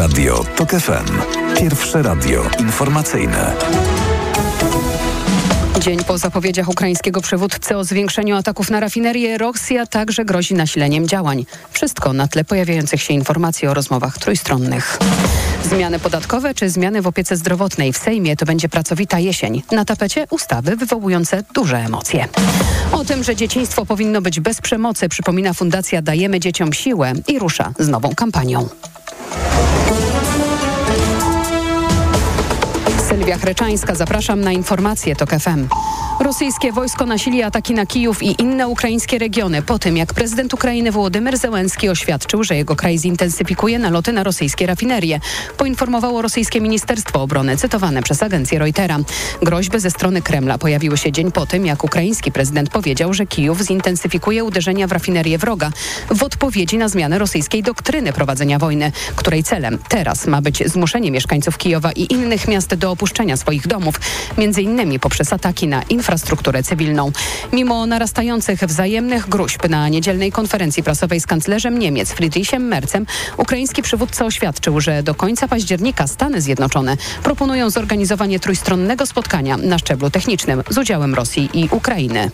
Radio TOK FM. Pierwsze radio informacyjne. Dzień po zapowiedziach ukraińskiego przywódcy o zwiększeniu ataków na rafinerię, Rosja także grozi nasileniem działań. Wszystko na tle pojawiających się informacji o rozmowach trójstronnych. Zmiany podatkowe czy zmiany w opiece zdrowotnej w Sejmie to będzie pracowita jesień. Na tapecie ustawy wywołujące duże emocje. O tym, że dzieciństwo powinno być bez przemocy, przypomina Fundacja Dajemy Dzieciom Siłę i rusza z nową kampanią. Sylwia Chreczańska, zapraszam na informacje TOK FM. Rosyjskie wojsko nasili ataki na Kijów i inne ukraińskie regiony po tym, jak prezydent Ukrainy Wołodymyr Zełenski oświadczył, że jego kraj zintensyfikuje naloty na rosyjskie rafinerie. Poinformowało rosyjskie Ministerstwo Obrony, cytowane przez agencję Reutera. Groźby ze strony Kremla pojawiły się dzień po tym, jak ukraiński prezydent powiedział, że Kijów zintensyfikuje uderzenia w rafinerię wroga w odpowiedzi na zmianę rosyjskiej doktryny prowadzenia wojny, której celem teraz ma być zmuszenie mieszkańców Kijowa i innych miast do opuszczenia swoich domów, między innymi poprzez ataki na infrastrukturę cywilną. Mimo narastających wzajemnych gróźb na niedzielnej konferencji prasowej z kanclerzem Niemiec Friedrichem Merzem, ukraiński przywódca oświadczył, że do końca października Stany Zjednoczone proponują zorganizowanie trójstronnego spotkania na szczeblu technicznym z udziałem Rosji i Ukrainy.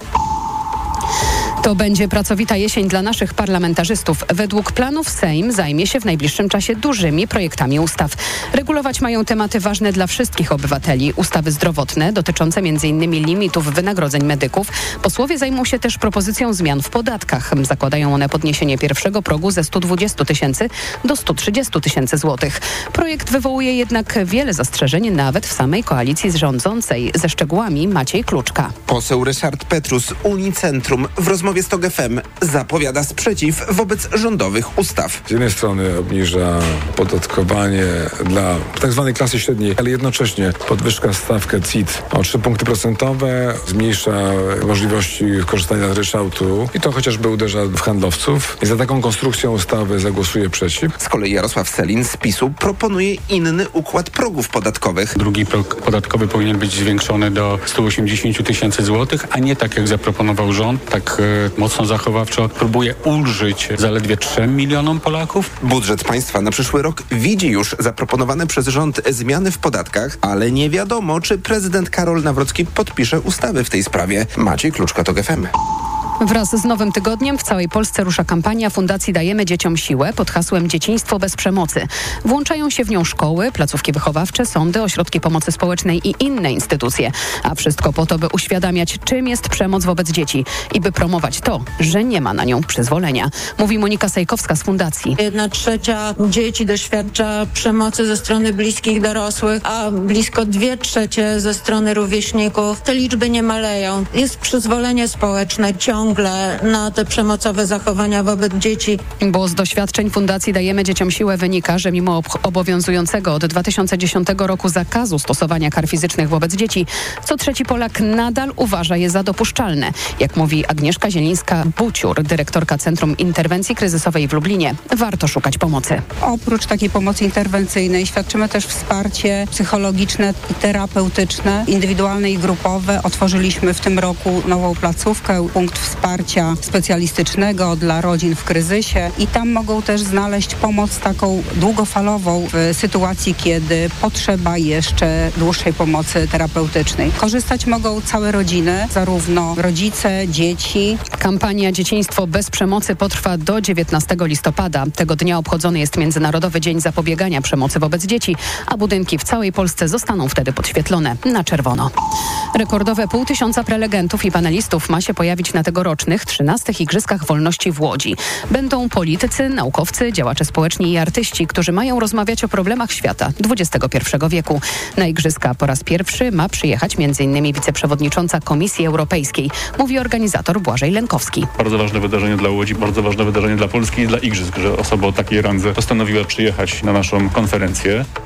To będzie pracowita jesień dla naszych parlamentarzystów. Według planów Sejm zajmie się w najbliższym czasie dużymi projektami ustaw. Regulować mają tematy ważne dla wszystkich obywateli. Ustawy zdrowotne dotyczące m.in. limitów wynagrodzeń medyków. Posłowie zajmą się też propozycją zmian w podatkach. Zakładają one podniesienie pierwszego progu ze 120 tysięcy do 130 tysięcy złotych. Projekt wywołuje jednak wiele zastrzeżeń nawet w samej koalicji rządzącej. Ze szczegółami Maciej Kluczka. Poseł Ryszard Petru z UniCentrum w rozmowie z TOK FM zapowiada sprzeciw wobec rządowych ustaw. Z jednej strony obniża opodatkowanie dla tzw. klasy średniej, ale jednocześnie podwyżka stawkę CIT o 3 punkty procentowe, zmniejsza możliwości korzystania z ryczałtu i to chociażby uderza w handlowców. I za taką konstrukcją ustawy zagłosuje przeciw. Z kolei Jarosław Sellin z PiS-u proponuje inny układ progów podatkowych. Drugi próg podatkowy powinien być zwiększony do 180 tysięcy złotych, a nie tak jak zaproponował rząd, tak mocno zachowawczo próbuje ulżyć zaledwie 3 milionom Polaków. Budżet państwa na przyszły rok widzi już zaproponowane przez rząd zmiany w podatkach, ale nie wiadomo, czy prezydent Karol Nawrocki podpisze ustawy w tej sprawie. Maciej Kluczka, TOK FM. Wraz z nowym tygodniem w całej Polsce rusza kampania Fundacji Dajemy Dzieciom Siłę pod hasłem Dzieciństwo bez przemocy. Włączają się w nią szkoły, placówki wychowawcze, sądy, ośrodki pomocy społecznej i inne instytucje. A wszystko po to, by uświadamiać, czym jest przemoc wobec dzieci i by promować to, że nie ma na nią przyzwolenia. Mówi Monika Sajkowska z Fundacji. 1/3 dzieci doświadcza przemocy ze strony bliskich dorosłych, a blisko 2/3 ze strony rówieśników. Te liczby nie maleją. Jest przyzwolenie społeczne ciągle na te przemocowe zachowania wobec dzieci. Bo z doświadczeń Fundacji Dajemy Dzieciom Siłę wynika, że mimo obowiązującego od 2010 roku zakazu stosowania kar fizycznych wobec dzieci, co trzeci Polak nadal uważa je za dopuszczalne. Jak mówi Agnieszka Zielińska-Buciur, dyrektorka Centrum Interwencji Kryzysowej w Lublinie, warto szukać pomocy. Oprócz takiej pomocy interwencyjnej świadczymy też wsparcie psychologiczne i terapeutyczne, indywidualne i grupowe. Otworzyliśmy w tym roku nową placówkę, punkt wsparcia specjalistycznego dla rodzin w kryzysie i tam mogą też znaleźć pomoc taką długofalową w sytuacji, kiedy potrzeba jeszcze dłuższej pomocy terapeutycznej. Korzystać mogą całe rodziny, zarówno rodzice, dzieci. Kampania Dzieciństwo bez przemocy potrwa do 19 listopada. Tego dnia obchodzony jest Międzynarodowy Dzień Zapobiegania Przemocy wobec Dzieci, a budynki w całej Polsce zostaną wtedy podświetlone na czerwono. Rekordowe 500 prelegentów i panelistów ma się pojawić na tegorocznych 13 Igrzyskach Wolności w Łodzi. Będą politycy, naukowcy, działacze społeczni i artyści, którzy mają rozmawiać o problemach świata XXI wieku. Na Igrzyska po raz pierwszy ma przyjechać m.in. wiceprzewodnicząca Komisji Europejskiej, mówi organizator Błażej Lękowski. Bardzo ważne wydarzenie dla Łodzi, bardzo ważne wydarzenie dla Polski i dla Igrzysk, że osoba o takiej randze postanowiła przyjechać na naszą konferencję.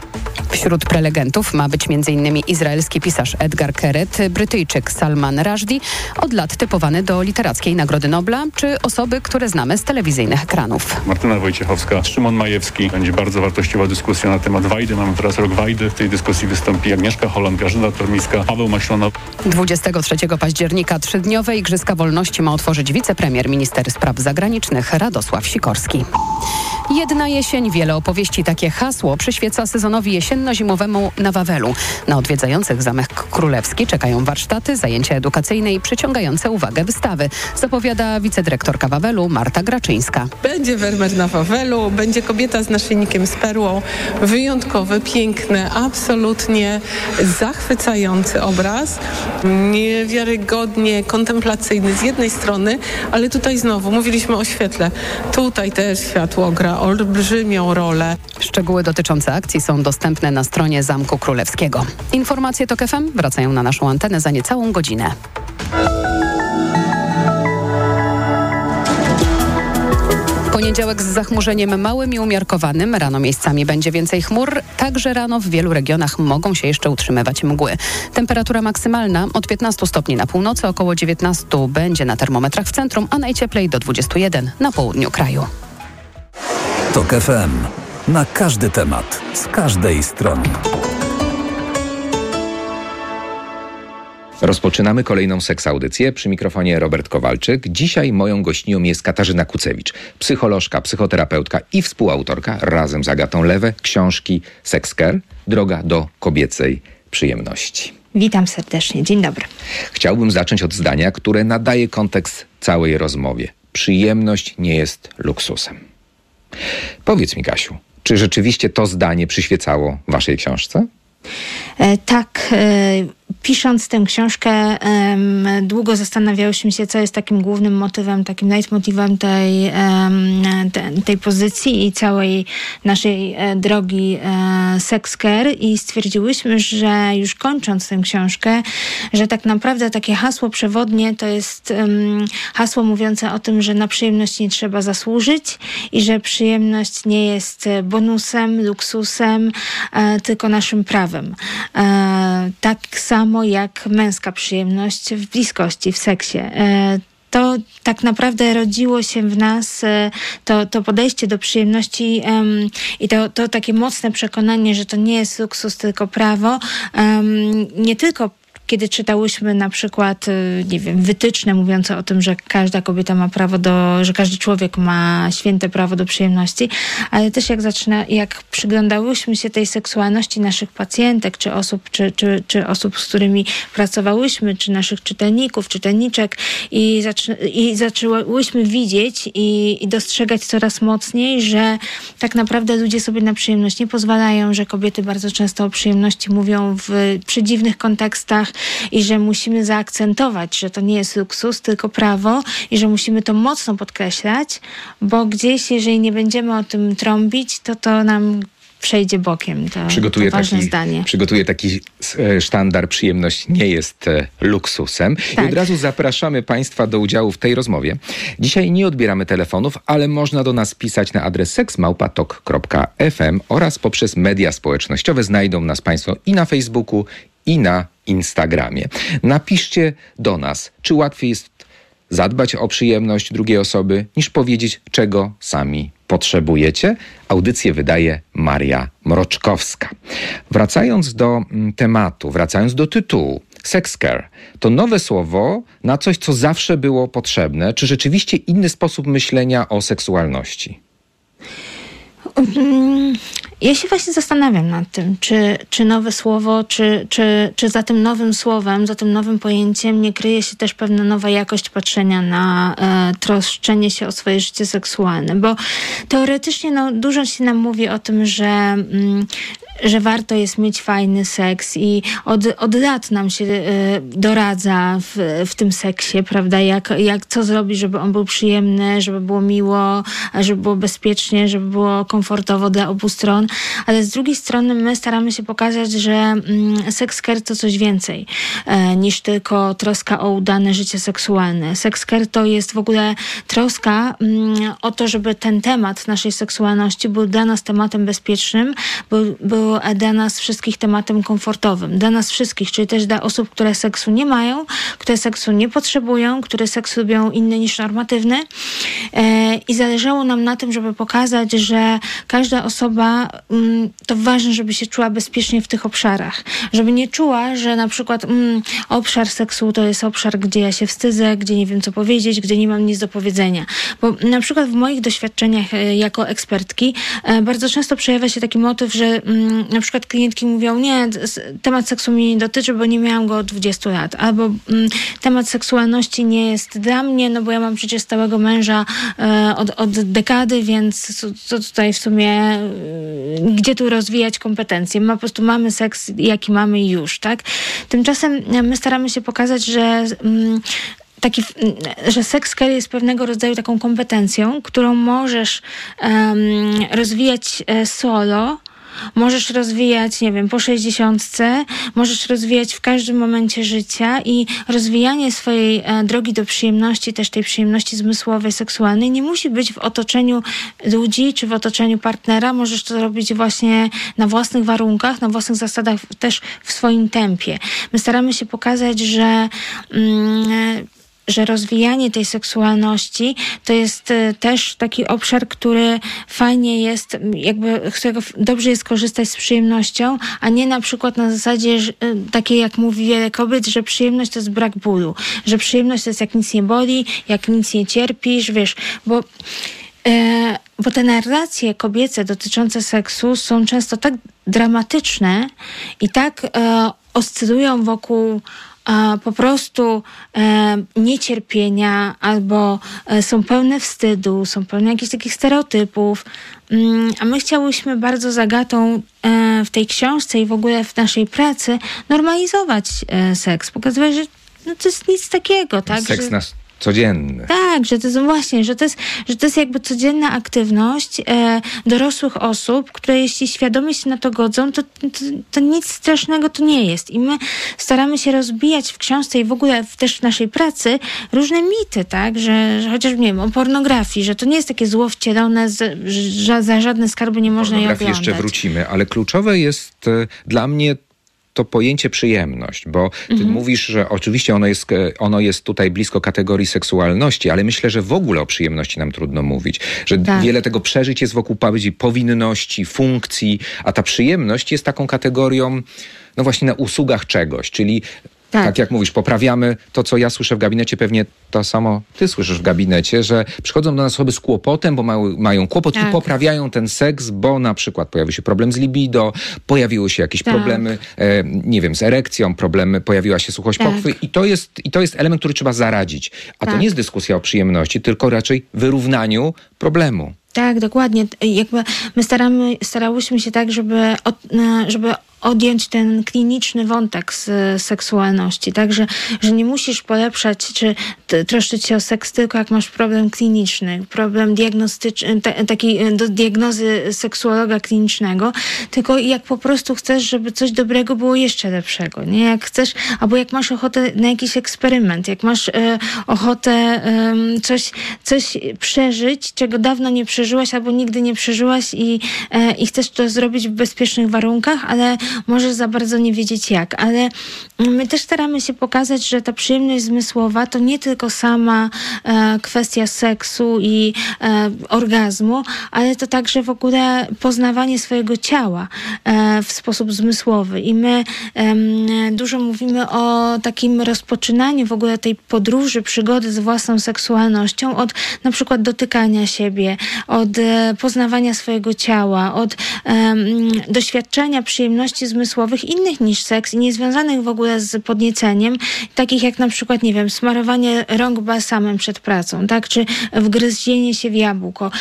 Wśród prelegentów ma być m.in. izraelski pisarz Edgar Keret, Brytyjczyk Salman Rushdie, od lat typowany do Literackiej Nagrody Nobla, czy osoby, które znamy z telewizyjnych ekranów. Martyna Wojciechowska, Szymon Majewski. Będzie bardzo wartościowa dyskusja na temat Wajdy. Mamy teraz rok Wajdy. W tej dyskusji wystąpi Agnieszka Holland, Grażyna Tormiska, Paweł Maślona. 23 października 3-dniowe Igrzyska Wolności ma otworzyć wicepremier, minister spraw zagranicznych Radosław Sikorski. Jedna jesień, wiele opowieści. Takie hasło przyświeca sezonowi jesienno-zimowemu na Wawelu. Na odwiedzających Zamek Królewski czekają warsztaty, zajęcia edukacyjne i przyciągające uwagę wystawy. Zapowiada wicedyrektorka Wawelu Marta Graczyńska. Będzie Wermer na Wawelu, będzie kobieta z naszyjnikiem z perłą. Wyjątkowy, piękny, absolutnie zachwycający obraz. Niewiarygodnie kontemplacyjny z jednej strony, ale tutaj znowu mówiliśmy o świetle. Tutaj też światło gra olbrzymią rolę. Szczegóły dotyczące akcji są dostępne na stronie Zamku Królewskiego. Informacje TOK FM wracają na naszą antenę za niecałą godzinę. Poniedziałek z zachmurzeniem małym i umiarkowanym. Rano miejscami będzie więcej chmur. Także rano w wielu regionach mogą się jeszcze utrzymywać mgły. Temperatura maksymalna od 15 stopni na północy, około 19 będzie na termometrach w centrum, a najcieplej do 21 na południu kraju. TOK FM. Na każdy temat, z każdej strony. Rozpoczynamy kolejną seksaudycję. Przy mikrofonie Robert Kowalczyk. Dzisiaj moją gościnią jest Katarzyna Kucewicz, psycholożka, psychoterapeutka i współautorka razem z Agatą Lewe książki Sex Care – Droga do kobiecej przyjemności. Witam serdecznie. Dzień dobry. Chciałbym zacząć od zdania, które nadaje kontekst całej rozmowie. Przyjemność nie jest luksusem. Powiedz mi, Kasiu, czy rzeczywiście to zdanie przyświecało waszej książce? Tak. Pisząc tę książkę, długo zastanawiałyśmy się, co jest takim głównym motywem, takim leitmotivem tej pozycji i całej naszej drogi Sex Care, i stwierdziłyśmy, że już kończąc tę książkę, że tak naprawdę takie hasło przewodnie to jest hasło mówiące o tym, że na przyjemność nie trzeba zasłużyć i że przyjemność nie jest bonusem, luksusem, tylko naszym prawem. Tak samo jak męska przyjemność w bliskości, w seksie. To tak naprawdę rodziło się w nas to podejście do przyjemności i to takie mocne przekonanie, że to nie jest luksus, tylko prawo. Nie tylko kiedy czytałyśmy na przykład, nie wiem, wytyczne mówiące o tym, że każda kobieta ma prawo że każdy człowiek ma święte prawo do przyjemności, ale też jak przyglądałyśmy się tej seksualności naszych pacjentek, czy osób, z którymi pracowałyśmy, czy naszych czytelników, czytelniczek i zaczęłyśmy widzieć i dostrzegać coraz mocniej, że tak naprawdę ludzie sobie na przyjemność nie pozwalają, że kobiety bardzo często o przyjemności mówią w przedziwnych kontekstach, i że musimy zaakcentować, że to nie jest luksus, tylko prawo, i że musimy to mocno podkreślać, bo gdzieś, jeżeli nie będziemy o tym trąbić, to nam przejdzie bokiem. To ważne zdanie. Przygotuję taki sztandar: przyjemność nie jest luksusem. Tak. I od razu zapraszamy Państwa do udziału w tej rozmowie. Dzisiaj nie odbieramy telefonów, ale można do nas pisać na adres sex@tok.fm oraz poprzez media społecznościowe. Znajdą nas Państwo i na Facebooku, i na Instagramie. Napiszcie do nas, czy łatwiej jest zadbać o przyjemność drugiej osoby, niż powiedzieć, czego sami potrzebujecie. Audycję wydaje Maria Mroczkowska. Wracając do tematu, wracając do tytułu, Sex Care to nowe słowo na coś, co zawsze było potrzebne, czy rzeczywiście inny sposób myślenia o seksualności? Ja się właśnie zastanawiam nad tym, czy nowe słowo, czy za tym nowym słowem, za tym nowym pojęciem nie kryje się też pewna nowa jakość patrzenia na troszczenie się o swoje życie seksualne, bo teoretycznie dużo się nam mówi o tym, że warto jest mieć fajny seks i od lat nam się doradza w tym seksie, prawda, co zrobić, żeby on był przyjemny, żeby było miło, żeby było bezpiecznie, żeby było komfortowo dla obu stron, ale z drugiej strony my staramy się pokazać, że sex care to coś więcej niż tylko troska o udane życie seksualne. Sex care to jest w ogóle troska o to, żeby ten temat naszej seksualności był dla nas tematem bezpiecznym, był prostu dla nas wszystkich tematem komfortowym. Dla nas wszystkich, czyli też dla osób, które seksu nie mają, które seksu nie potrzebują, które seks lubią inny niż normatywny. I zależało nam na tym, żeby pokazać, że każda osoba, to ważne, żeby się czuła bezpiecznie w tych obszarach. Żeby nie czuła, że na przykład obszar seksu to jest obszar, gdzie ja się wstydzę, gdzie nie wiem co powiedzieć, gdzie nie mam nic do powiedzenia. Bo na przykład w moich doświadczeniach jako ekspertki bardzo często przejawia się taki motyw, że na przykład klientki mówią, nie, temat seksu mnie nie dotyczy, bo nie miałam go od 20 lat. Albo temat seksualności nie jest dla mnie, no bo ja mam przecież stałego męża od dekady, więc co tutaj w sumie, gdzie tu rozwijać kompetencje? Po prostu mamy seks, jaki mamy i już, tak? Tymczasem my staramy się pokazać, że że sex care jest pewnego rodzaju taką kompetencją, którą możesz rozwijać solo, możesz rozwijać, nie wiem, po 60, możesz rozwijać w każdym momencie życia i rozwijanie swojej drogi do przyjemności, też tej przyjemności zmysłowej, seksualnej, nie musi być w otoczeniu ludzi czy w otoczeniu partnera. Możesz to robić właśnie na własnych warunkach, na własnych zasadach, też w swoim tempie. My staramy się pokazać, że rozwijanie tej seksualności to jest też taki obszar, który fajnie jest, z którego dobrze jest korzystać z przyjemnością, a nie na przykład na zasadzie takiej, jak mówi wiele kobiet, że przyjemność to jest brak bólu, że przyjemność to jest jak nic nie boli, jak nic nie cierpisz, wiesz, bo te narracje kobiece dotyczące seksu są często tak dramatyczne i tak oscylują wokół po prostu niecierpienia albo są pełne wstydu, są pełne jakichś takich stereotypów. A my chciałyśmy bardzo z Agatą w tej książce i w ogóle w naszej pracy normalizować seks. Pokazywać, że to jest nic takiego. Tak? Seks nas codzienny. Tak, że to jest właśnie, że to jest jakby codzienna aktywność dorosłych osób, które jeśli świadomie się na to godzą, to nic strasznego to nie jest. I my staramy się rozbijać w książce i w ogóle też w naszej pracy różne mity, tak, że chociaż, nie wiem, o pornografii, że to nie jest takie zło wcielone, że za żadne skarby nie można jej oglądać. Do pornografii jeszcze wrócimy, ale kluczowe jest dla mnie to pojęcie przyjemność, bo ty mówisz, że oczywiście ono jest tutaj blisko kategorii seksualności, ale myślę, że w ogóle o przyjemności nam trudno mówić, że wiele tego przeżyć jest wokół powinności, funkcji, a ta przyjemność jest taką kategorią, no właśnie na usługach czegoś, czyli tak jak mówisz, poprawiamy to, co ja słyszę w gabinecie, pewnie to samo ty słyszysz w gabinecie, że przychodzą do nas osoby z kłopotem, bo mają kłopot i poprawiają ten seks, bo na przykład pojawił się problem z libido, pojawiły się jakieś problemy, nie wiem, z erekcją, pojawiła się suchość pochwy i to jest element, który trzeba zaradzić. A to nie jest dyskusja o przyjemności, tylko raczej wyrównaniu problemu. Tak, dokładnie. Jakby my starałyśmy się tak, żeby odjąć ten kliniczny wątek z seksualności, tak, że nie musisz polepszać czy troszczyć się o seks tylko jak masz problem kliniczny, problem diagnostyczny, taki do diagnozy seksuologa klinicznego, tylko jak po prostu chcesz, żeby coś dobrego było jeszcze lepszego, nie? Jak chcesz, albo jak masz ochotę na jakiś eksperyment, jak masz ochotę coś przeżyć, czego dawno nie przeżyłaś albo nigdy nie przeżyłaś i chcesz to zrobić w bezpiecznych warunkach, ale możesz za bardzo nie wiedzieć jak. Ale my też staramy się pokazać, że ta przyjemność zmysłowa to nie tylko sama kwestia seksu i orgazmu, ale to także w ogóle poznawanie swojego ciała w sposób zmysłowy. I my dużo mówimy o takim rozpoczynaniu w ogóle tej podróży, przygody z własną seksualnością od na przykład dotykania siebie, od poznawania swojego ciała, od doświadczenia przyjemności zmysłowych innych niż seks i niezwiązanych w ogóle z podnieceniem, takich jak na przykład, nie wiem, smarowanie rąk balsamem przed pracą, tak, czy wgryzienie się w jabłko,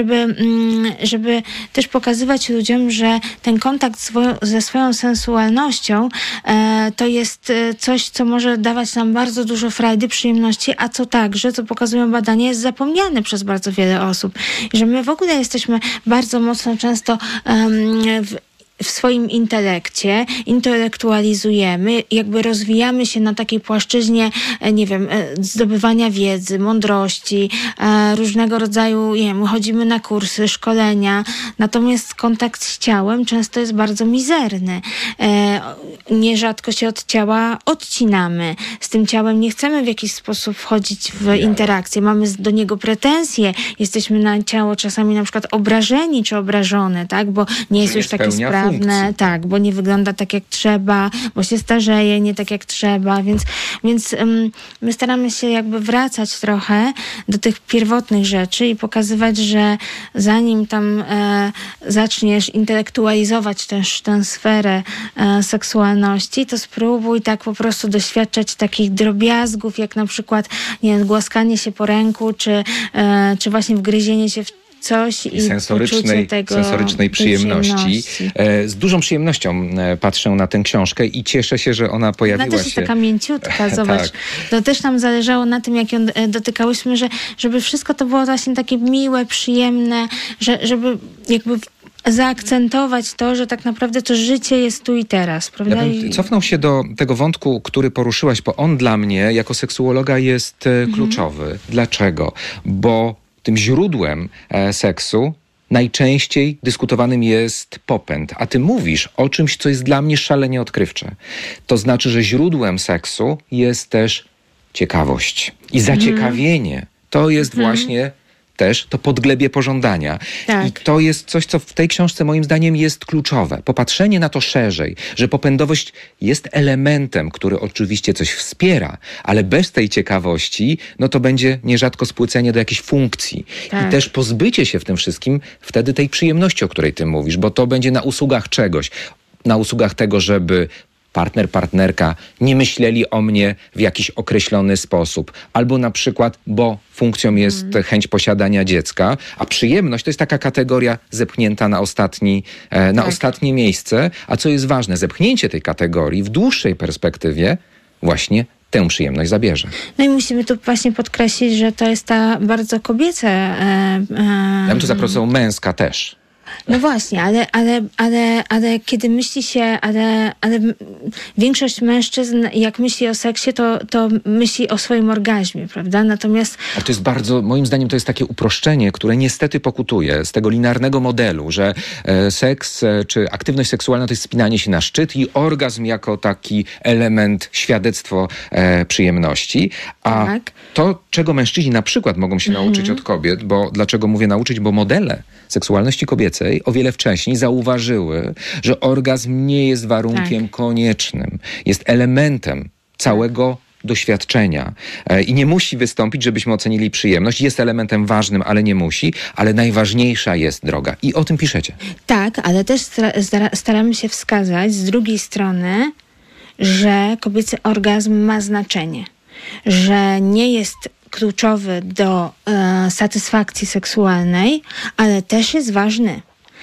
żeby też pokazywać ludziom, że ten kontakt ze swoją sensualnością to jest coś, co może dawać nam bardzo dużo frajdy, przyjemności, a co także, co pokazują badania, jest zapomniane przez bardzo wiele osób. Że my w ogóle jesteśmy bardzo mocno często w swoim intelekcie, intelektualizujemy, jakby rozwijamy się na takiej płaszczyźnie, nie wiem, zdobywania wiedzy, mądrości, różnego rodzaju, nie wiem, chodzimy na kursy, szkolenia, natomiast kontakt z ciałem często jest bardzo mizerny. Nierzadko się od ciała odcinamy. Z tym ciałem nie chcemy w jakiś sposób wchodzić w interakcję. Mamy do niego pretensje. Jesteśmy na ciało czasami na przykład obrażeni czy obrażone, tak? Bo nie jest już takie sprawne, funkcji. Tak, bo nie wygląda tak jak trzeba, bo się starzeje nie tak jak trzeba, więc my staramy się jakby wracać trochę do tych pierwotnych rzeczy i pokazywać, że zanim tam zaczniesz intelektualizować tę sferę seksualności, to spróbuj tak po prostu doświadczać takich drobiazgów, jak na przykład, nie wiem, głaskanie się po ręku, czy właśnie wgryzienie się w coś i sensorycznej przyjemności. Z dużą przyjemnością patrzę na tę książkę i cieszę się, że ona pojawiła się. Ona też jest taka mięciutka, zobacz. Tak. To też nam zależało na tym, jak ją dotykałyśmy, żeby wszystko to było właśnie takie miłe, przyjemne, żeby jakby zaakcentować to, że tak naprawdę to życie jest tu i teraz, prawda? Ja bym cofnął się do tego wątku, który poruszyłaś, bo on dla mnie jako seksuologa jest kluczowy. Dlaczego? Bo tym źródłem seksu najczęściej dyskutowanym jest popęd. A ty mówisz o czymś, co jest dla mnie szalenie odkrywcze. To znaczy, że źródłem seksu jest też ciekawość i zaciekawienie. To jest właśnie też to podglebie pożądania. Tak. I to jest coś, co w tej książce moim zdaniem jest kluczowe. Popatrzenie na to szerzej, że popędowość jest elementem, który oczywiście coś wspiera, ale bez tej ciekawości, no to będzie nierzadko spłycenie do jakiejś funkcji. Tak. I też pozbycie się w tym wszystkim wtedy tej przyjemności, o której ty mówisz, bo to będzie na usługach czegoś. Na usługach tego, żeby partnerka nie myśleli o mnie w jakiś określony sposób. Albo na przykład, bo funkcją jest chęć posiadania dziecka, a przyjemność to jest taka kategoria zepchnięta na ostatnie miejsce. A co jest ważne, zepchnięcie tej kategorii w dłuższej perspektywie właśnie tę przyjemność zabierze. No i musimy tu właśnie podkreślić, że to jest ta bardzo kobieca... Ja bym tu zaprosił męska też. No właśnie, ale kiedy myśli się, ale większość mężczyzn, jak myśli o seksie, to myśli o swoim orgazmie, prawda? Natomiast... A to jest bardzo, moim zdaniem, to jest takie uproszczenie, które niestety pokutuje z tego linearnego modelu, że seks czy aktywność seksualna to jest spinanie się na szczyt i orgazm jako taki element, świadectwo przyjemności. A to, czego mężczyźni na przykład mogą się nauczyć od kobiet, bo dlaczego mówię nauczyć? Bo modele seksualności kobiecej o wiele wcześniej zauważyły, że orgazm nie jest warunkiem koniecznym. Jest elementem całego doświadczenia i nie musi wystąpić, żebyśmy ocenili przyjemność. Jest elementem ważnym, ale nie musi, ale najważniejsza jest droga. I o tym piszecie. Tak, ale też staramy się wskazać z drugiej strony, że kobiecy orgazm ma znaczenie. Że nie jest kluczowy do satysfakcji seksualnej, ale też jest ważny.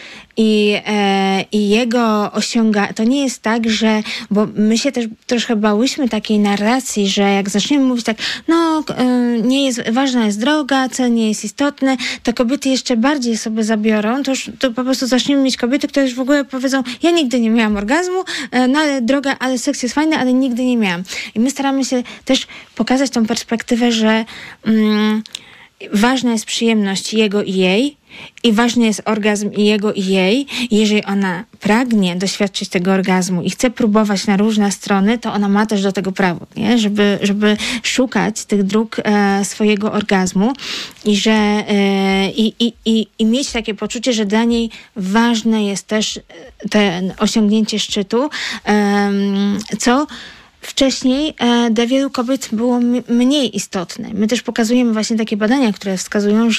I jego to nie jest tak, że, bo my się też troszkę bałyśmy takiej narracji, że jak zaczniemy mówić tak, nie jest, ważna jest droga, cel nie jest istotny, to kobiety jeszcze bardziej sobie zabiorą, to po prostu zaczniemy mieć kobiety, które już w ogóle powiedzą, ja nigdy nie miałam orgazmu, ale droga, ale seks jest fajny, ale nigdy nie miałam. I my staramy się też pokazać tą perspektywę, że ważna jest przyjemność jego i jej i ważny jest orgazm i jego i jej. Jeżeli ona pragnie doświadczyć tego orgazmu i chce próbować na różne strony, to ona ma też do tego prawo, nie? Żeby szukać tych dróg swojego orgazmu i mieć takie poczucie, że dla niej ważne jest też osiągnięcie szczytu, co wcześniej dla wielu kobiet było mniej istotne. My też pokazujemy właśnie takie badania, które wskazują,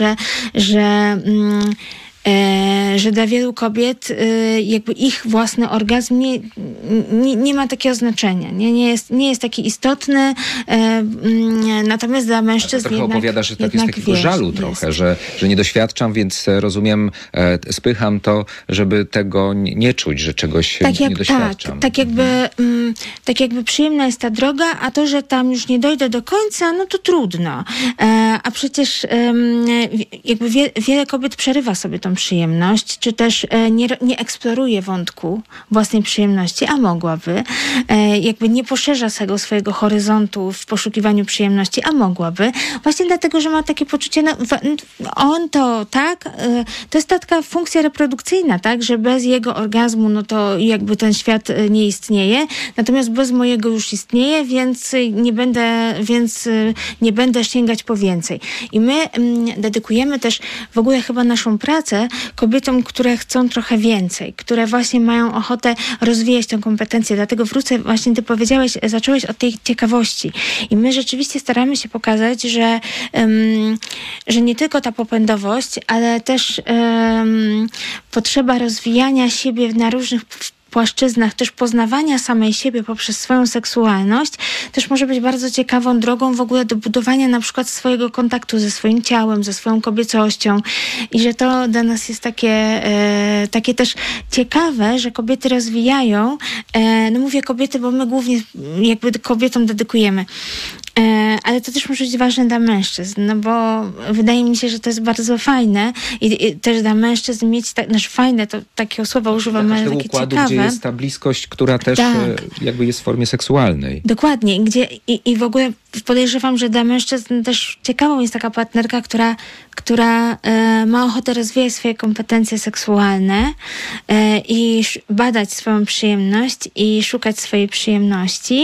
że dla wielu kobiet jakby ich własny orgazm nie ma takiego znaczenia. Nie jest taki istotny, natomiast dla mężczyzn trochę opowiada, że tak jest takiego żalu trochę, że nie doświadczam, więc rozumiem, spycham to, żeby tego nie czuć, że czegoś nie doświadczam. Tak jakby przyjemna jest ta droga, a to, że tam już nie dojdę do końca, to trudno. A przecież jakby wiele kobiet przerywa sobie tą tą przyjemność, czy też nie eksploruje wątku własnej przyjemności, a mogłaby, jakby nie poszerza swojego horyzontu w poszukiwaniu przyjemności, a mogłaby, właśnie dlatego, że ma takie poczucie, to jest taka funkcja reprodukcyjna, tak, że bez jego orgazmu, no to jakby ten świat nie istnieje, natomiast bez mojego już istnieje, więc nie będę sięgać po więcej. I my dedykujemy też w ogóle chyba naszą pracę kobietom, które chcą trochę więcej, które właśnie mają ochotę rozwijać tę kompetencję. Dlatego wrócę, właśnie ty zacząłeś od tej ciekawości. I my rzeczywiście staramy się pokazać, że nie tylko ta popędowość, ale też potrzeba rozwijania siebie na różnych płaszczyznach, też poznawania samej siebie poprzez swoją seksualność, też może być bardzo ciekawą drogą w ogóle do budowania na przykład swojego kontaktu ze swoim ciałem, ze swoją kobiecością i że to dla nas jest takie też ciekawe, że kobiety rozwijają, no mówię kobiety, bo my głównie jakby kobietom dedykujemy, ale to też może być ważne dla mężczyzn, no bo wydaje mi się, że to jest bardzo fajne i też dla mężczyzn mieć, fajne, to takiego słowa używam, ale takie układu, ciekawe. Gdzie jest ta bliskość, która też jakby jest w formie seksualnej. Dokładnie. I w ogóle podejrzewam, że dla mężczyzn też ciekawą jest taka partnerka, która ma ochotę rozwijać swoje kompetencje seksualne i badać swoją przyjemność i szukać swojej przyjemności.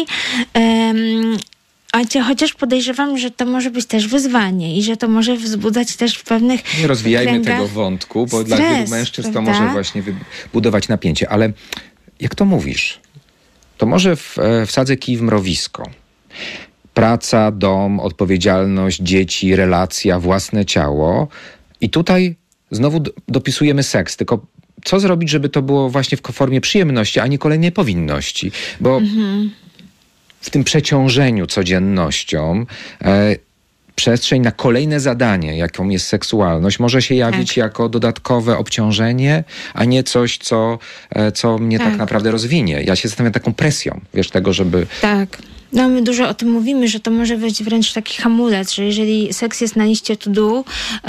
Chociaż podejrzewam, że to może być też wyzwanie i że to może wzbudzać też w pewnych Nie rozwijajmy kręgach tego wątku, bo stres, dla wielu mężczyzn prawda? to może właśnie budować napięcie. Ale jak to mówisz? To może wsadzę kij w mrowisko. Praca, dom, odpowiedzialność, dzieci, relacja, własne ciało. I tutaj znowu dopisujemy seks. Tylko co zrobić, żeby to było właśnie w formie przyjemności, a nie kolejnej powinności? Bo w tym przeciążeniu codziennością przestrzeń na kolejne zadanie, jaką jest seksualność, może się jawić jako dodatkowe obciążenie, a nie coś, co mnie tak naprawdę rozwinie. Ja się zastanawiam taką presją, tego, żeby... Tak. No, my dużo o tym mówimy, że to może być wręcz taki hamulec, że jeżeli seks jest na liście to do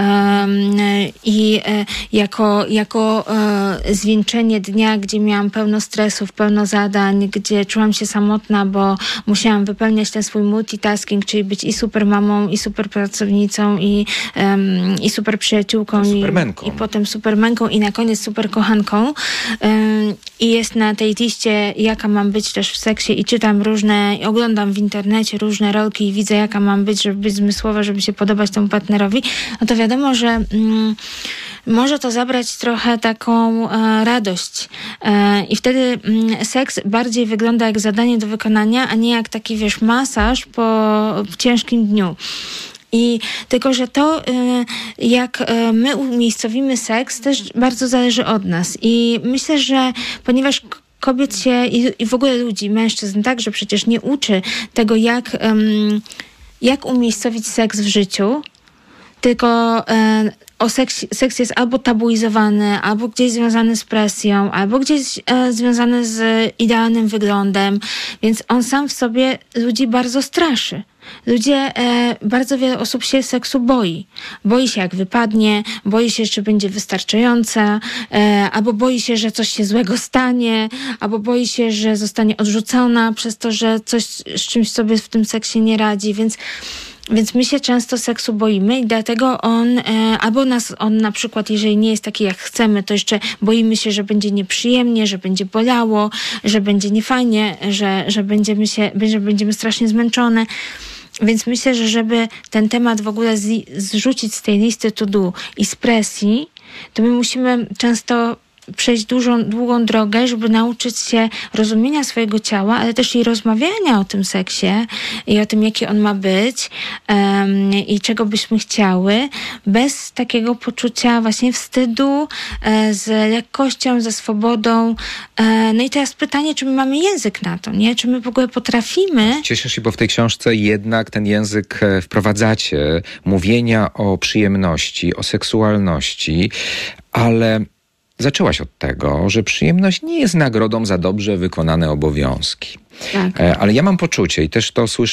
i jako zwieńczenie dnia, gdzie miałam pełno stresów, pełno zadań, gdzie czułam się samotna, bo musiałam wypełniać ten swój multitasking, czyli być i super mamą, i super pracownicą, i super przyjaciółką, i potem supermenką, i na koniec super kochanką. I jest na tej liście, jaka mam być też w seksie i czytam oglądam w internecie różne rolki i widzę, jaka mam być, żeby być zmysłowa, żeby się podobać temu partnerowi, no to wiadomo, że może to zabrać trochę taką radość. I wtedy seks bardziej wygląda jak zadanie do wykonania, a nie jak taki, masaż po ciężkim dniu. I tylko, że to, jak my umiejscowimy seks, też bardzo zależy od nas. I myślę, że ponieważ kobiet się i w ogóle ludzi, mężczyzn także przecież nie uczy tego, jak umiejscowić seks w życiu, tylko seks jest albo tabuizowany, albo gdzieś związany z presją, albo gdzieś związany z idealnym wyglądem, więc on sam w sobie ludzi bardzo straszy. Bardzo wiele osób się seksu boi. Boi się, jak wypadnie, boi się, czy będzie wystarczająca, albo boi się, że coś się złego stanie, albo boi się, że zostanie odrzucona przez to, że coś z czymś sobie w tym seksie nie radzi, więc my się często seksu boimy i dlatego on na przykład, jeżeli nie jest taki jak chcemy, to jeszcze boimy się, że będzie nieprzyjemnie, że będzie bolało, że będzie niefajnie, że będziemy strasznie zmęczone. Więc myślę, że żeby ten temat w ogóle zrzucić z tej listy to do i z presji, to my musimy często przejść długą drogę, żeby nauczyć się rozumienia swojego ciała, ale też i rozmawiania o tym seksie i o tym, jaki on ma być i czego byśmy chciały, bez takiego poczucia właśnie wstydu, z lekkością, ze swobodą. No i teraz pytanie, czy my mamy język na to, nie? Czy my w ogóle potrafimy... Cieszę się, bo w tej książce jednak ten język wprowadzacie, mówienia o przyjemności, o seksualności, ale zaczęłaś od tego, że przyjemność nie jest nagrodą za dobrze wykonane obowiązki. Tak. Ale ja mam poczucie i też to słyszę